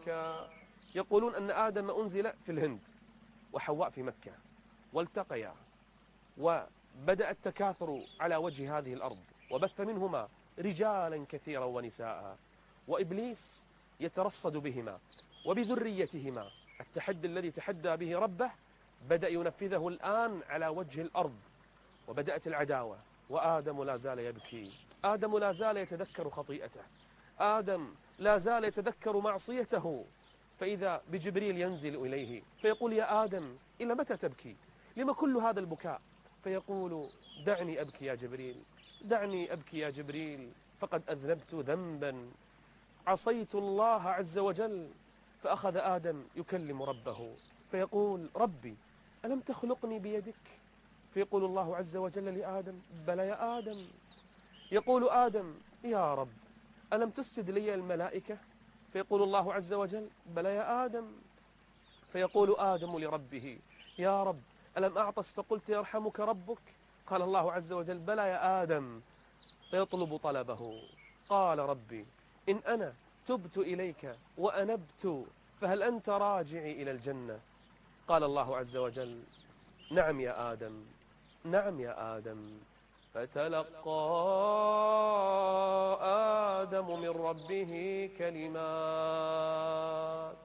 ذلك يقولون أن آدم أنزل في الهند وحواء في مكة والتقيا، وبدأ التكاثر على وجه هذه الأرض، وبث منهما رجالا كثيرا ونساء، وإبليس يترصد بهما وبذريتهما. التحدي الذي تحدى به ربه بدأ ينفذه الآن على وجه الأرض، وبدأت العداوة، وآدم لا زال يبكي، آدم لا زال يتذكر خطيئته، آدم لا زال يتذكر معصيته. فإذا بجبريل ينزل إليه فيقول: يا آدم إلى متى تبكي؟ لما كل هذا البكاء؟ فيقول: دعني أبكي يا جبريل، دعني أبكي يا جبريل، فقد أذنبت ذنبا، عصيت الله عز وجل. فأخذ آدم يكلم ربه فيقول: ربي ألم تخلقني بيدك؟ فيقول الله عز وجل لآدم: بلى يا آدم. يقول آدم: يا رب ألم تسجد لي الملائكة؟ فيقول الله عز وجل: بلى يا آدم. فيقول آدم لربه: يا رب ألم أعطس فقلت يرحمك ربك؟ قال الله عز وجل: بلى يا آدم. فيطلب طلبه، قال: ربي إن أنا تبت إليك وأنبت فهل أنت راجعي إلى الجنة؟ قال الله عز وجل: نعم يا آدم، نعم يا آدم. فتلقى آدم من ربه كلمات